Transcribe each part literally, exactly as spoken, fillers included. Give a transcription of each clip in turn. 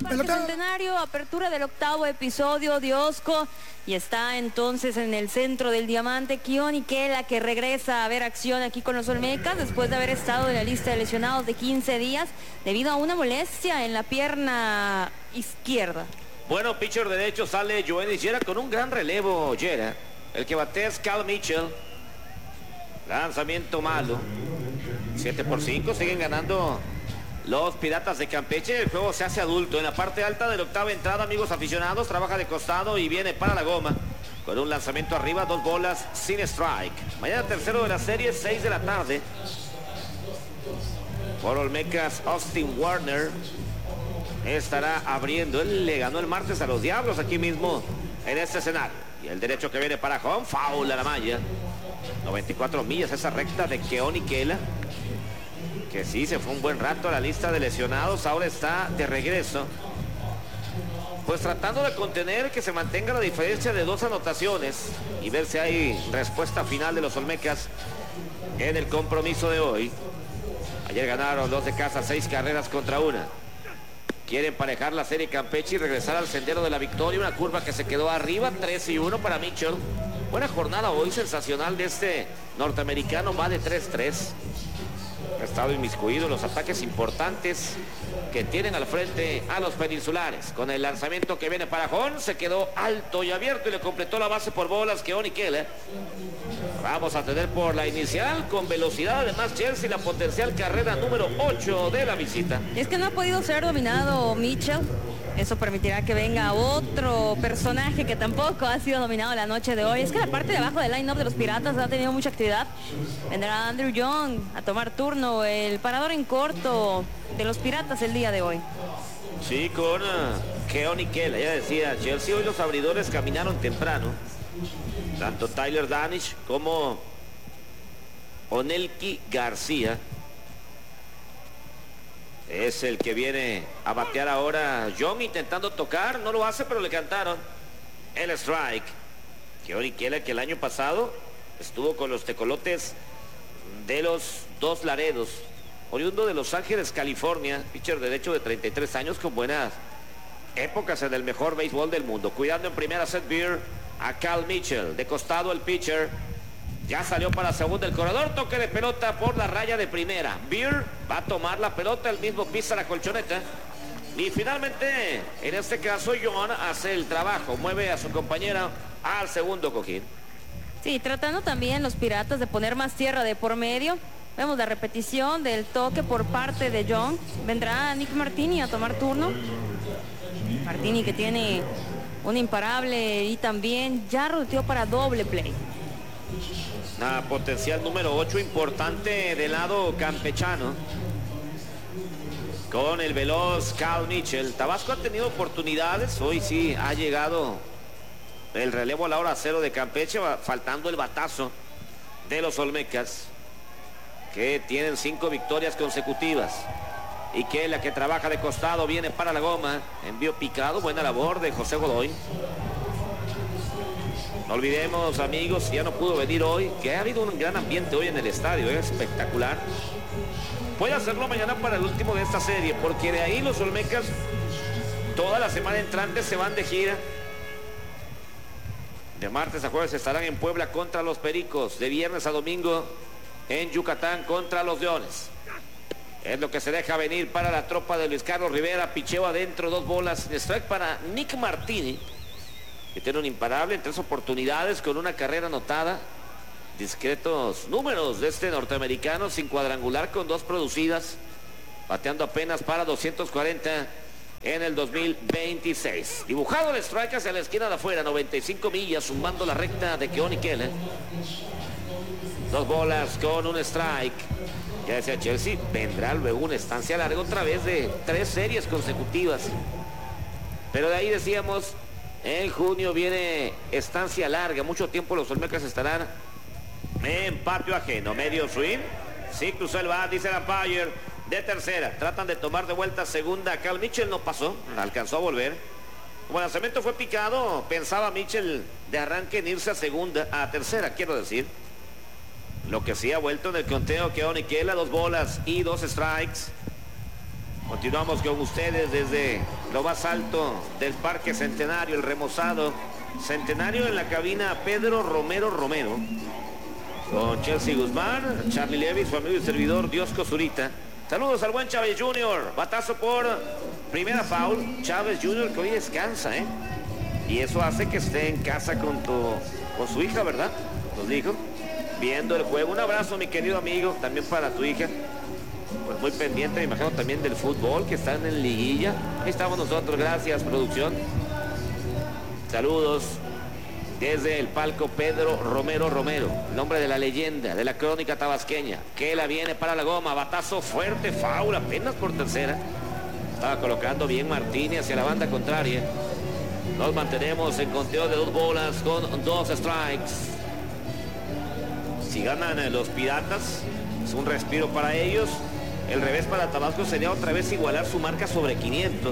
Parque pelota. Centenario, apertura del octavo episodio de Osco. Y está entonces en el centro del diamante Keoni Kela, que regresa a ver acción aquí con los Olmecas después de haber estado en la lista de lesionados de quince días debido a una molestia en la pierna izquierda. Bueno, pitcher derecho sale Yoenis Yera con un gran relevo. Yera, el que batea es Cal Mitchell. Lanzamiento malo. siete por cinco, siguen ganando los Piratas de Campeche. El juego se hace adulto. En la parte alta de la octava entrada, amigos aficionados, trabaja de costado y viene para la goma. Con un lanzamiento arriba, dos bolas sin strike. Mañana tercero de la serie, seis de la tarde. Por Olmecas, Austin Warner estará abriendo. Él le ganó el martes a los Diablos aquí mismo en este escenario. Y el derecho que viene para home, foul a la malla. noventa y cuatro millas esa recta de Keoni Kela, que sí, se fue un buen rato a la lista de lesionados. Ahora está de regreso, pues tratando de contener que se mantenga la diferencia de dos anotaciones y ver si hay respuesta final de los Olmecas en el compromiso de hoy. Ayer ganaron los de casa seis carreras contra una. Quieren emparejar la serie Campeche y regresar al sendero de la victoria. Una curva que se quedó arriba, tres y uno para Mitchell. Buena jornada hoy, sensacional de este norteamericano, va de tres tres. Ha estado inmiscuido en los ataques importantes que tienen al frente a los peninsulares. Con el lanzamiento que viene para Jón, se quedó alto y abierto y le completó la base por bolas Keoni Kela. Vamos a tener por la inicial con velocidad, además Chelsea, la potencial carrera número ocho de la visita. Es que no ha podido ser dominado Mitchell. Eso permitirá que venga otro personaje que tampoco ha sido dominado la noche de hoy. Es que la parte de abajo del line-up de los Piratas ha tenido mucha actividad. Vendrá Andrew Young a tomar turno, el parador en corto de los Piratas el día de hoy. Sí, con uh, Keoni Kela, ya decía Chelsea, hoy los abridores caminaron temprano. Tanto Tyler Danish como Onelki García. Es el que viene a batear ahora. Young intentando tocar, no lo hace, pero le cantaron el strike. Keoni Kela, que el año pasado estuvo con los tecolotes de los Dos Laredos, oriundo de Los Ángeles, California, pitcher derecho de treinta y tres años con buenas épocas en el mejor béisbol del mundo. Cuidando en primera Seth Beer a Cal Mitchell, de costado el pitcher. Ya salió para segunda el corredor, toque de pelota por la raya de primera. Beer va a tomar la pelota, el mismo pisa la colchoneta. Y finalmente, en este caso, John hace el trabajo, mueve a su compañera al segundo cojín. Sí, tratando también los Piratas de poner más tierra de por medio. Vemos la repetición del toque por parte de John. Vendrá Nick Martini a tomar turno. Martini, que tiene un imparable y también ya roteó para doble play. Una potencial número ocho importante del lado campechano. Con el veloz Cal Mitchell. Tabasco ha tenido oportunidades. Hoy sí ha llegado el relevo a la hora cero de Campeche, faltando el batazo de los Olmecas, que tienen cinco victorias consecutivas. Y que la que trabaja de costado viene para la goma. Envío picado, buena labor de José Godoy. No olvidemos, amigos, ya no pudo venir hoy, que ha habido un gran ambiente hoy en el estadio, es espectacular. Puede hacerlo mañana para el último de esta serie, porque de ahí los Olmecas toda la semana entrante se van de gira. De martes a jueves estarán en Puebla contra los Pericos, de viernes a domingo en Yucatán contra los Leones. Es lo que se deja venir para la tropa de Luis Carlos Rivera. Picheo adentro, dos bolas de strike para Nick Martini, que tiene un imparable en tres oportunidades con una carrera anotada. Discretos números de este norteamericano, sin cuadrangular, con dos producidas, bateando apenas para doscientos cuarenta en el dos mil veintiséis. Dibujado el strike hacia la esquina de afuera, noventa y cinco millas, sumando la recta de Keoni Kela. Dos bolas con un strike. Ya decía Chelsea, vendrá luego una estancia larga otra vez de tres series consecutivas. Pero de ahí decíamos, en junio viene estancia larga. Mucho tiempo los Olmecas estarán en patio ajeno. Medio swing. Sí, cruzó el bat, dice el umpire de tercera. Tratan de tomar de vuelta segunda. Cal Mitchell no pasó, alcanzó a volver. Como el lanzamiento fue picado, pensaba Mitchell de arranque en irse a segunda, a tercera, quiero decir. Lo que sí ha vuelto en el conteo Keoni Kela, dos bolas y dos strikes. Continuamos con ustedes desde lo más alto del Parque Centenario, el remozado Centenario, en la cabina Pedro Romero Romero, con Chelsea Guzmán, Charlie Levis, su amigo y servidor Diosco Zurita. Saludos al buen Chávez junior Batazo por primera foul. Chávez junior que hoy descansa, ¿eh? Y eso hace que esté en casa con, tu, con su hija, ¿verdad? Nos dijo, viendo el juego. Un abrazo, mi querido amigo, también para tu hija. Pues muy pendiente, me imagino, también del fútbol, que están en liguilla. Ahí estamos nosotros, gracias, producción. Saludos desde el palco Pedro Romero Romero, nombre de la leyenda, de la crónica tabasqueña. Que la viene para la goma, batazo fuerte, foul, apenas por tercera. Estaba colocando bien Martínez hacia la banda contraria. Nos mantenemos en conteo de dos bolas con dos strikes. Si ganan los Piratas, es un respiro para ellos. El revés para Tabasco sería otra vez igualar su marca sobre quinientos.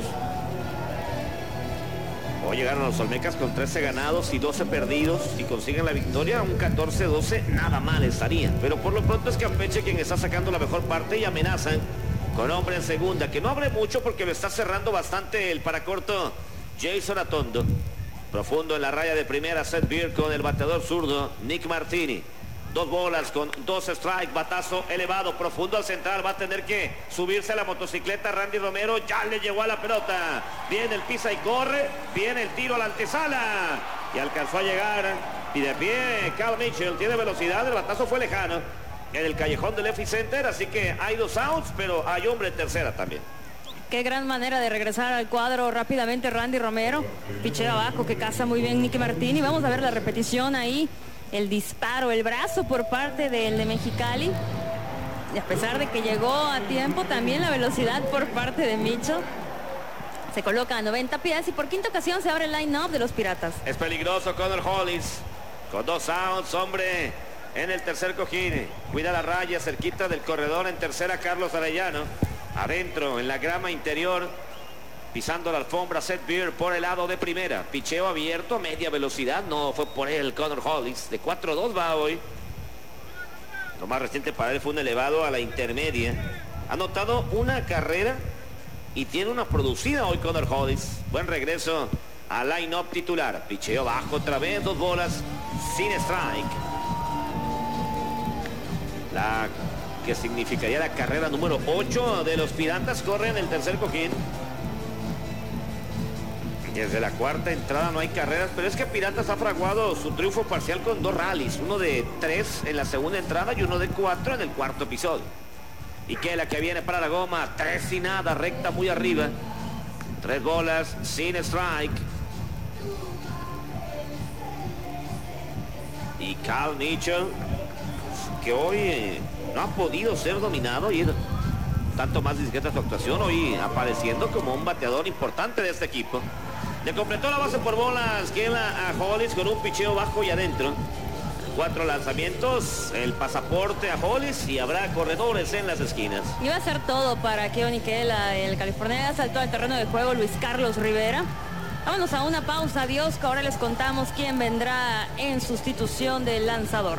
Hoy llegaron los Olmecas con trece ganados y doce perdidos. Si consiguen la victoria, un catorce doce, nada mal estaría. Pero por lo pronto es Campeche quien está sacando la mejor parte y amenazan con hombre en segunda. Que no hable mucho porque lo está cerrando bastante el paracorto Jason Atondo. Profundo en la raya de primera, Seth Beer con el bateador zurdo Nick Martini. Dos bolas con dos strikes, batazo elevado, profundo al central. Va a tener que subirse a la motocicleta Randy Romero. Ya le llegó a la pelota. Viene el pisa y corre. Viene el tiro a la antesala. Y alcanzó a llegar. Y de pie, Cal Mitchell. Tiene velocidad. El batazo fue lejano en el callejón del Epicenter. Así que hay dos outs, pero hay hombre en tercera también. Qué gran manera de regresar al cuadro rápidamente Randy Romero. Picheo abajo que caza muy bien Nicky Martini. Vamos a ver la repetición ahí. El disparo, el brazo por parte del de Mexicali. Y a pesar de que llegó a tiempo, también la velocidad por parte de Mitchell. Se coloca a noventa pies y por quinta ocasión se abre el line-up de los Piratas. Es peligroso Connor Hollis. Con dos outs, hombre, en el tercer cojín. Cuida la raya cerquita del corredor en tercera Carlos Arellano. Adentro, en la grama interior. Pisando la alfombra, Seth Beer por el lado de primera. Picheo abierto, media velocidad. No fue por él Connor Hollis. De cuatro dos va hoy. Lo más reciente para él fue un elevado a la intermedia. Ha anotado una carrera y tiene una producida hoy Connor Hollis. Buen regreso al line-up titular. Picheo bajo otra vez, dos bolas sin strike. La que significaría la carrera número ocho de los Piratas corre en el tercer cojín. Desde la cuarta entrada no hay carreras, pero es que Piratas ha fraguado su triunfo parcial con dos rallies, uno de tres en la segunda entrada y uno de cuatro en el cuarto episodio. Y que la que viene para la goma, tres y nada, recta muy arriba, tres bolas sin strike. Y Cal Mitchell, que hoy eh, no ha podido ser dominado y tanto más discreta su actuación, hoy apareciendo como un bateador importante de este equipo. Le completó la base por bolas Kela a Hollis con un picheo bajo y adentro. Cuatro lanzamientos, el pasaporte a Hollis y habrá corredores en las esquinas. Iba a hacer todo para que Oniquela, el californiano, saltó al terreno de juego Luis Carlos Rivera. Vámonos a una pausa, adiós, que ahora les contamos quién vendrá en sustitución del lanzador.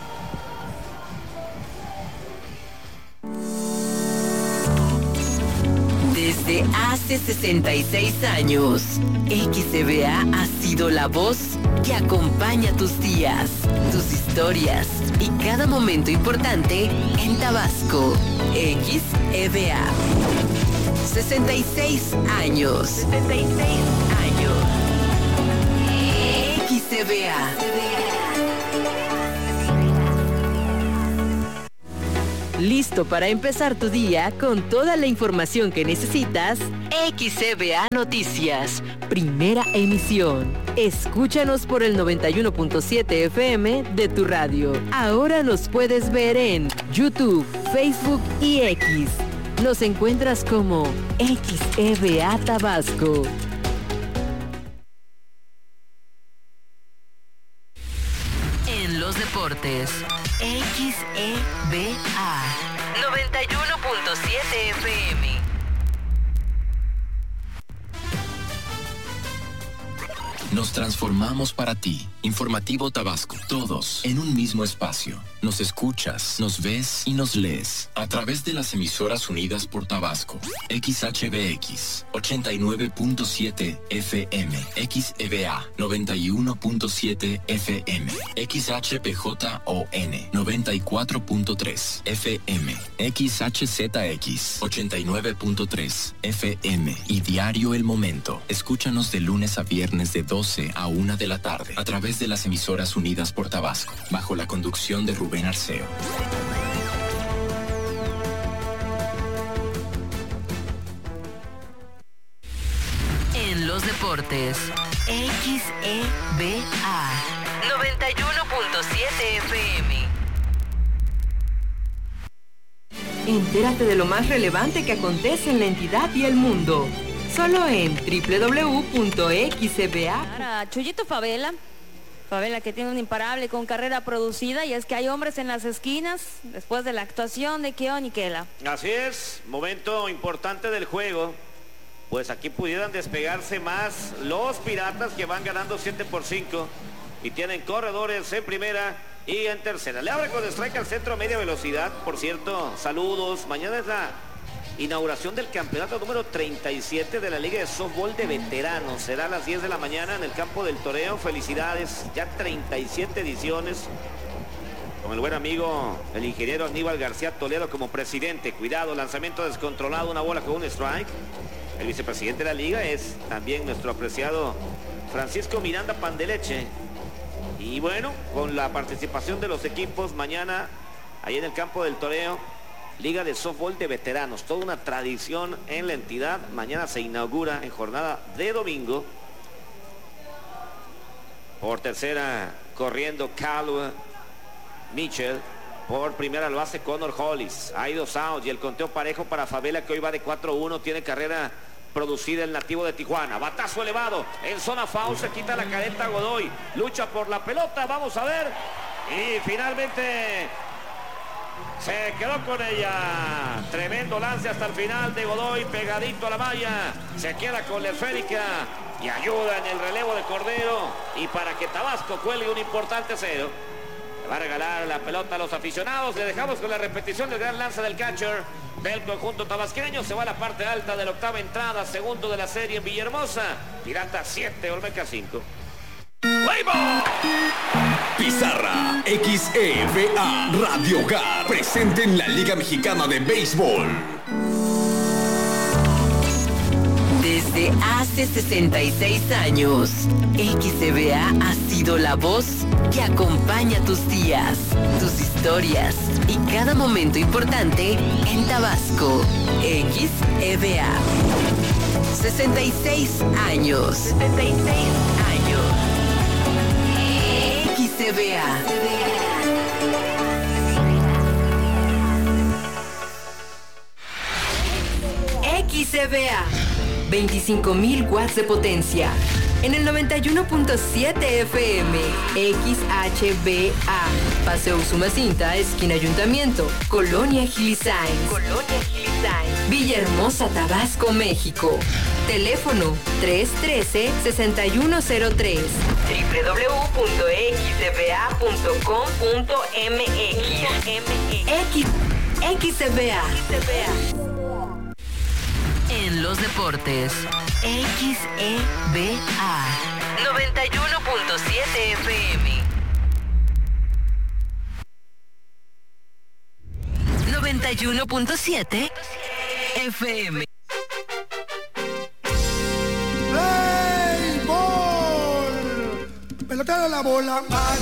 Desde hace sesenta y seis años, X C V A ha sido la voz que acompaña tus días, tus historias y cada momento importante en Tabasco. X E V A. sesenta y seis años. sesenta y seis años. X E V A. ¿Listo para empezar tu día con toda la información que necesitas? X E V A Noticias, primera emisión. Escúchanos por el noventa y uno punto siete F M de tu radio. Ahora nos puedes ver en YouTube, Facebook y X. Nos encuentras como X E V A Tabasco. En los deportes, X E V A noventa y uno punto siete F M. Nos transformamos para ti. Informativo Tabasco. Todos en un mismo espacio. Nos escuchas, nos ves y nos lees a través de las emisoras unidas por Tabasco. X H B X ochenta y nueve punto siete F M, X E V A noventa y uno punto siete F M, X H P J O N noventa y cuatro punto tres F M, X H Z X ochenta y nueve punto tres F M y Diario El Momento. Escúchanos de lunes a viernes de doce a una de la tarde a través de las emisoras unidas por Tabasco, bajo la conducción de Rubén Arceo. En los deportes, X E V A noventa y uno punto siete F M. Entérate de lo más relevante que acontece en la entidad y el mundo. Solo en doble u doble u doble u punto x e v a. Para Chuyito Favela. Favela, que tiene un imparable con carrera producida, y es que hay hombres en las esquinas después de la actuación de Keon y Kela. Así es, momento importante del juego. Pues aquí pudieran despegarse más los Piratas, que van ganando siete por cinco y tienen corredores en primera y en tercera. Le abre con strike al centro a media velocidad. Por cierto, saludos. Mañana es la inauguración del campeonato número treinta y siete de la Liga de Softball de Veteranos. Será a las diez de la mañana en el campo del Toreo. Felicidades, ya treinta y siete ediciones. Con el buen amigo, el ingeniero Aníbal García Toledo como presidente. Cuidado, lanzamiento descontrolado, una bola con un strike. El vicepresidente de la liga es también nuestro apreciado Francisco Miranda Pandeleche. Y bueno, con la participación de los equipos, mañana ahí en el campo del Toreo, Liga de Softball de Veteranos, toda una tradición en la entidad. Mañana se inaugura en jornada de domingo. Por tercera, corriendo Cal Mitchell. Por primera lo hace Connor Hollis. Hay dos outs y el conteo parejo para Favela, que hoy va de cuatro uno. Tiene carrera producida el nativo de Tijuana. Batazo elevado en zona foul. Se quita la careta Godoy. Lucha por la pelota. Vamos a ver. Y finalmente se quedó con ella. Tremendo lance hasta el final de Godoy, pegadito a la malla. Se queda con la esférica y ayuda en el relevo de Cordero. Y para que Tabasco cuelgue un importante cero, le va a regalar la pelota a los aficionados. Le dejamos con la repetición del gran lance del catcher del conjunto tabasqueño. Se va a la parte alta de la octava entrada, segundo de la serie en Villahermosa. Pirata siete, Olmeca cinco. Pizarra X E V A Radio Hogar, presente en la Liga Mexicana de Béisbol. Desde hace sesenta y seis años, X E V A ha sido la voz que acompaña tus días, tus historias y cada momento importante en Tabasco. X E V A. sesenta y seis años. sesenta y seis años. X E V A. X E V A. veinticinco mil watts de potencia. En el noventa y uno punto siete F M. X H B A. Paseo Usumacinta, esquina Ayuntamiento. Colonia Gilisain. Colonia Gilisain. Villahermosa, Tabasco, México. Teléfono tres uno tres, seis uno cero tres. doble u doble u doble u punto x e v a punto com punto m x. X, X E V A. En los deportes, X E V A noventa y uno punto siete F M. noventa y uno punto siete F M. Pelotero la bola.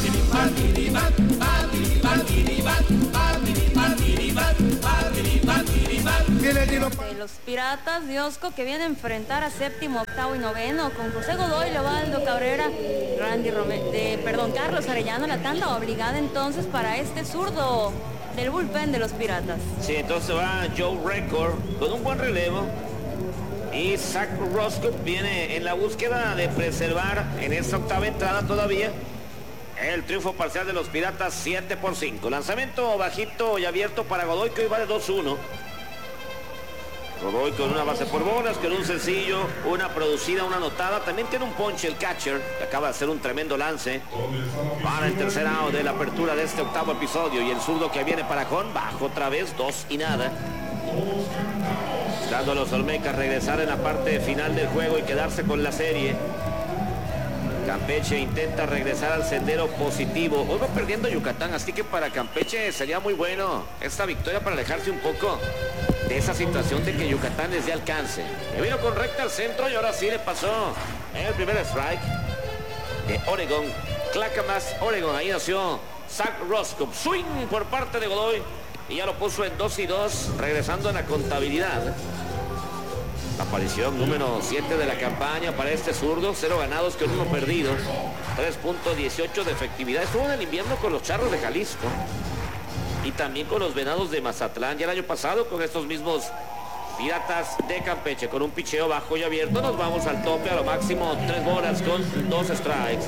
De los Piratas de Osco, que viene a enfrentar a séptimo, octavo y noveno con José Godoy, Leobaldo Cabrera, Randy Rome- de, perdón, Carlos Arellano. La tanda obligada entonces para este zurdo del bullpen de los Piratas. Sí, entonces va Joe Record con un buen relevo. Y Zach Roscoe viene en la búsqueda de preservar en esta octava entrada todavía el triunfo parcial de los Piratas, siete por cinco. Lanzamiento bajito y abierto para Godoy, que hoy va de dos uno. Godoy con una base por bolas, con un sencillo, una producida, una anotada. También tiene un ponche el catcher, que acaba de hacer un tremendo lance para el tercer out de la apertura de este octavo episodio. Y el zurdo que viene para Con, bajo otra vez, dos y nada. Buscando a los Olmecas regresar en la parte final del juego y quedarse con la serie. Campeche intenta regresar al sendero positivo. Hoy va perdiendo Yucatán, así que para Campeche sería muy bueno esta victoria para alejarse un poco de esa situación de que Yucatán les dé alcance. Le vino con recta al centro y ahora sí le pasó en el primer strike de Oregon. Clackamas, Oregon. Ahí nació Zach Roscoe. Swing por parte de Godoy y ya lo puso en dos y dos, regresando a la contabilidad. Aparición número siete de la campaña para este zurdo. Cero ganados con uno perdido. tres punto dieciocho de efectividad. Estuvo en el invierno con los Charros de Jalisco y también con los Venados de Mazatlán. Ya el año pasado con estos mismos Piratas de Campeche. Con un picheo bajo y abierto nos vamos al tope, a lo máximo tres bolas con dos strikes.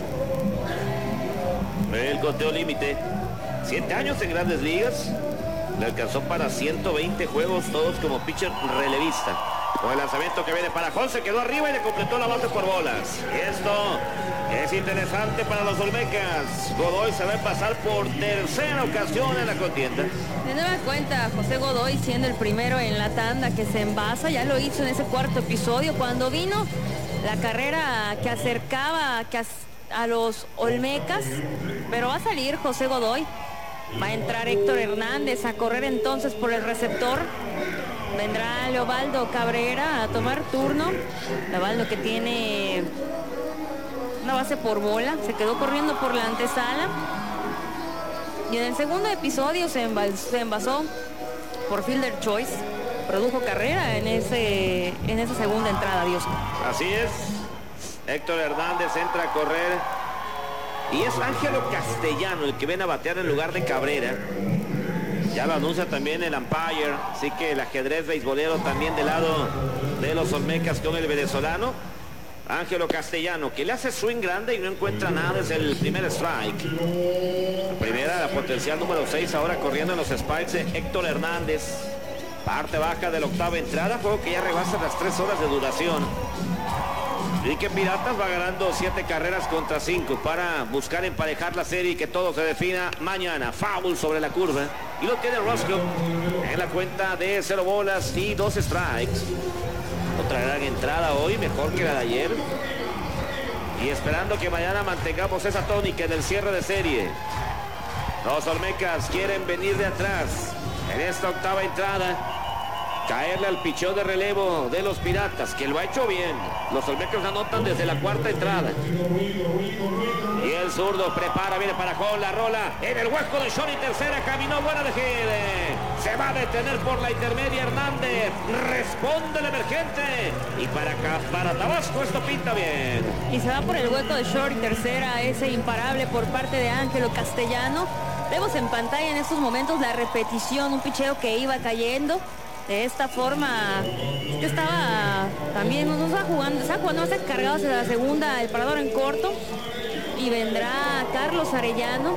El conteo límite. Siete años en Grandes Ligas. Le alcanzó para ciento veinte juegos, todos como pitcher relevista. Con el lanzamiento que viene para Hall, se quedó arriba y le completó la base por bolas. Y esto es interesante para los Olmecas. Godoy se va a pasar por tercera ocasión en la contienda. De nueva cuenta, José Godoy siendo el primero en la tanda que se envasa. Ya lo hizo en ese cuarto episodio cuando vino la carrera que acercaba que a los Olmecas. Pero va a salir José Godoy. Va a entrar Héctor Hernández a correr entonces por el receptor. Vendrá Leobaldo Cabrera a tomar turno. Leobaldo que tiene una base por bola. Se quedó corriendo por la antesala. Y en el segundo episodio se, se envasó por Fielder Choice. Produjo carrera en, ese, en esa segunda entrada, Dios. Así es. Héctor Hernández entra a correr. Y es Ángelo Castellano el que viene a batear en lugar de Cabrera. Ya lo anuncia también el umpire. Así que el ajedrez beisbolero también del lado de los Olmecas con el venezolano Ángelo Castellano, que le hace swing grande y no encuentra nada desde el primer strike. La primera, la potencial número seis, ahora corriendo en los spikes de Héctor Hernández. Parte baja de la octava entrada, juego que ya rebasa las tres horas de duración. Y que Piratas va ganando siete carreras contra cinco para buscar emparejar la serie y que todo se defina mañana. Foul sobre la curva. Y lo tiene Roscoe en la cuenta de cero bolas y dos strikes. Otra gran entrada hoy, mejor que la de ayer. Y esperando que mañana mantengamos esa tónica en el cierre de serie. Los Olmecas quieren venir de atrás en esta octava entrada. Caerle al picheo de relevo de los Piratas, que lo ha hecho bien. Los Olmecas anotan desde la cuarta entrada. Y el zurdo prepara, viene para Hall, la rola en el hueco de Short y tercera, caminó buena de Gide. Se va a detener por la intermedia Hernández. Responde el emergente. Y para acá, para Tabasco, esto pinta bien. Y se va por el hueco de Short y tercera, ese imparable por parte de Ángelo Castellano. Vemos en pantalla en estos momentos la repetición, un picheo que iba cayendo. De esta forma, que estaba también, no estaba jugando, estaba jugando, estaba cargado hacia la segunda, el parador en corto. Y vendrá Carlos Arellano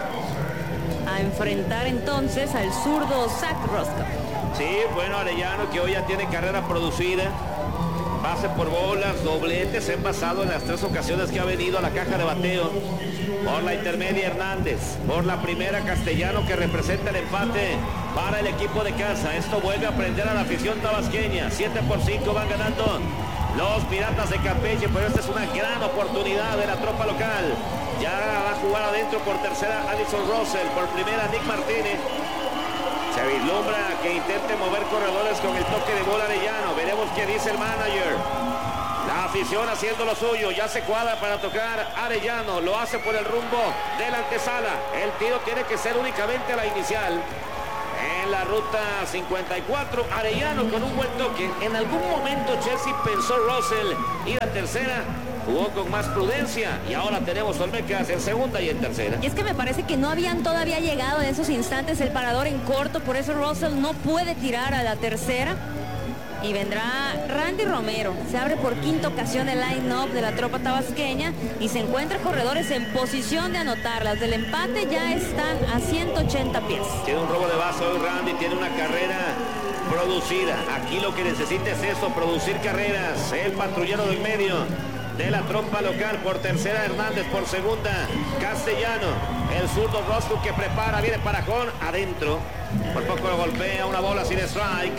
a enfrentar entonces al zurdo Zach Roscoe. Sí, bueno, Arellano que hoy ya tiene carrera producida. Base por bolas, dobletes, envasado en las tres ocasiones que ha venido a la caja de bateo. Por la intermedia Hernández, por la primera Castellano, que representa el empate para el equipo de casa. Esto vuelve a prender a la afición tabasqueña. siete por cinco van ganando los Piratas de Campeche, pero esta es una gran oportunidad de la tropa local. Ya va a jugar adentro por tercera Addison Russell, por primera Nick Martínez. Se vislumbra que intente mover corredores con el toque de bola Arellano. Veremos qué dice el manager. La afición haciendo lo suyo. Ya se cuadra para tocar Arellano. Lo hace por el rumbo de la antesala. El tiro tiene que ser únicamente la inicial. En la ruta cincuenta y cuatro, Arellano con un buen toque. En algún momento Chelsea pensó Russell ir a tercera. Jugó con más prudencia y ahora tenemos Olmecas en segunda y en tercera. Y es que me parece que no habían todavía llegado en esos instantes el parador en corto, por eso Russell no puede tirar a la tercera. Y vendrá Randy Romero, se abre por quinta ocasión el line-up de la tropa tabasqueña y se encuentra corredores en posición de anotar. Las del empate ya están a ciento ochenta pies. Tiene un robo de base hoy Randy, tiene una carrera producir. Aquí lo que necesita es eso, producir carreras. El patrullero del medio de la tropa local. Por tercera Hernández, por segunda Castellano. El zurdo Roscoe que prepara, viene para Jón, adentro. Por poco lo golpea, una bola sin strike.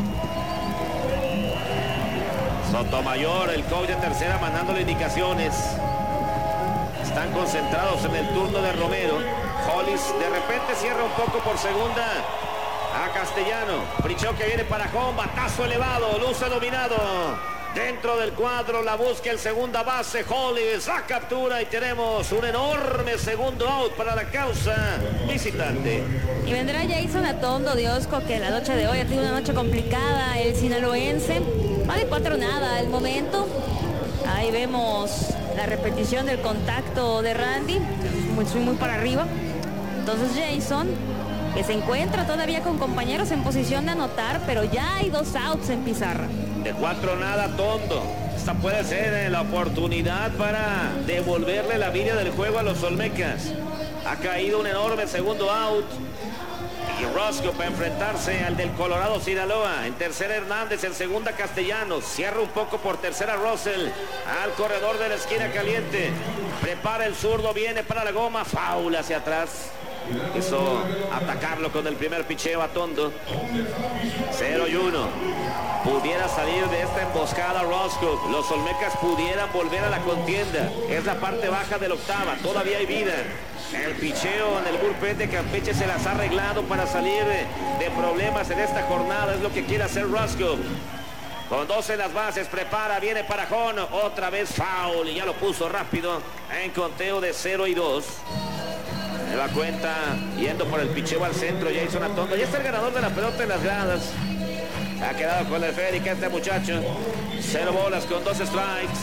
Sotomayor, el coach de tercera, mandándole indicaciones. Están concentrados en el turno de Romero. Hollis de repente cierra un poco por segunda a Castellano. Prichó que viene para Jón, batazo elevado, luce dominado. Dentro del cuadro la busca el segunda base, Hollis, la captura y tenemos un enorme segundo out para la causa visitante. Y vendrá Jason Atondo de Osco, que la noche de hoy ha tenido una noche complicada, el sinaloense. Va de cuatro nada al momento. Ahí vemos la repetición del contacto de Randy, muy, muy para arriba. Entonces Jason, que se encuentra todavía con compañeros en posición de anotar, pero ya hay dos outs en pizarra. De cuatro nada Tondo. Esta puede ser la oportunidad para devolverle la vida del juego a los Olmecas. Ha caído un enorme segundo out. Y Roscoe para enfrentarse al del Colorado Sinaloa. En tercera Hernández, en segunda Castellanos. Cierra un poco por tercera Russell. Al corredor de la esquina caliente. Prepara el zurdo, viene para la goma. Foul hacia atrás. Quiso atacarlo con el primer picheo a Tondo. cero y uno. Pudiera salir de esta emboscada Roscoe. Los Olmecas pudieran volver a la contienda. Es la parte baja de la octava. Todavía hay vida. El picheo en el bullpen de Campeche se las ha arreglado para salir de problemas en esta jornada. Es lo que quiere hacer Roscoe. Con dos en las bases, prepara, viene para Jón. Otra vez foul y ya lo puso rápido en conteo de cero y dos. Se da cuenta, yendo por el picheo al centro, Jason Atondo. Ya está el ganador de la pelota en las gradas. Ha quedado con el esférica este muchacho. Cero bolas con dos strikes.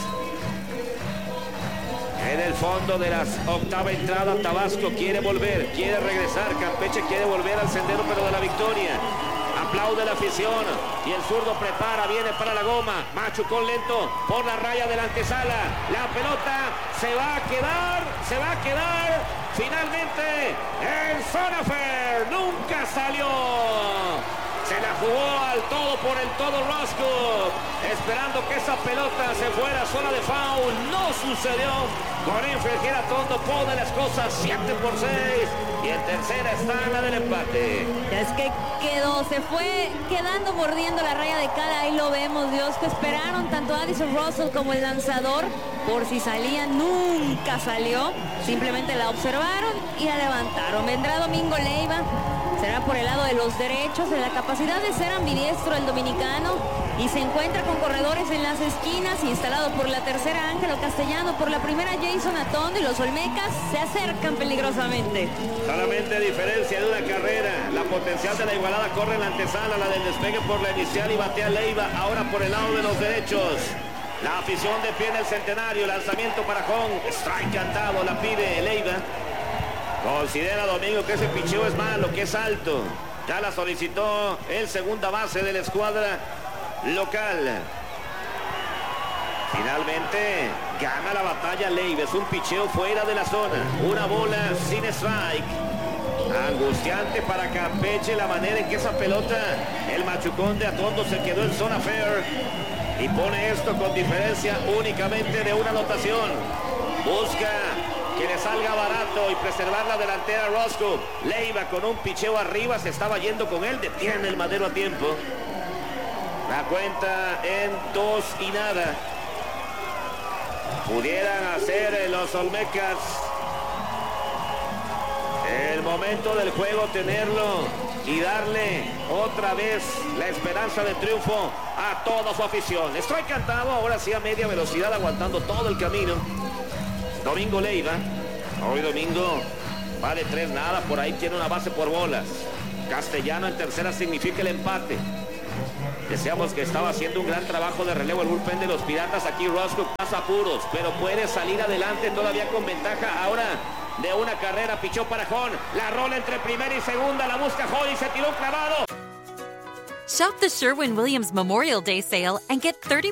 En el fondo de la octava entrada, Tabasco quiere volver, quiere regresar. Campeche quiere volver al sendero, pero de la victoria. Aplaude la afición y el zurdo prepara, viene para la goma. Machucón lento por la raya de la antesala. La pelota se va a quedar, se va a quedar. Finalmente el Sonafer nunca salió. Se la jugó al todo por el todo Roscoe, esperando que esa pelota se fuera zona de foul. No sucedió. Con Enfield Atondo pone las cosas siete por seis. Y en tercera está la del empate. Es que quedó, se fue quedando mordiendo la raya de cal. Ahí lo vemos, Dios, que esperaron tanto Addison Russell como el lanzador por si salía. Nunca salió. Simplemente la observaron y la levantaron. Vendrá Domingo Leiva. Será por el lado de los derechos, de la capacidad de ser ambidiestro el dominicano, y se encuentra con corredores en las esquinas, instalado por la tercera Ángelo Castellano, por la primera Jason Atondo, y los Olmecas se acercan peligrosamente. Solamente diferencia de una carrera. La potencial de la igualada corre en la antesala, la del despegue por la inicial y batea Leiva, ahora por el lado de los derechos. La afición de pie en el Centenario, lanzamiento para Jón, strike cantado, la pide Leiva. Considera Domingo que ese picheo es malo, que es alto. Ya la solicitó el segunda base de la escuadra local. Finalmente gana la batalla Leiva. Es un picheo fuera de la zona. Una bola sin strike. Angustiante para Campeche la manera en que esa pelota, el machucón de Atondo, se quedó en zona fair. Y pone esto con diferencia únicamente de una anotación. Busca que le salga barato y preservar la delantera Roscoe. Leiva con un picheo arriba, se estaba yendo con él, detiene el madero a tiempo. La cuenta en dos y nada. Pudieran hacer los Olmecas el momento del juego, tenerlo y darle otra vez la esperanza de triunfo a toda su afición. Estoy cantado, ahora sí a media velocidad, aguantando todo el camino. Domingo Leiva. Hoy Domingo va de tres nada, por ahí tiene una base por bolas. Castellano en tercera significa el empate. Deseamos que estaba haciendo un gran trabajo de relevo el bullpen de los Piratas. Aquí Roscoe pasa apuros, pero puede salir adelante todavía con ventaja ahora de una carrera. Pichó para Jón, la rola entre primera y segunda, la busca Jón y se tiró clavado. Shop the Sherwin-Williams Memorial Day sale and get thirty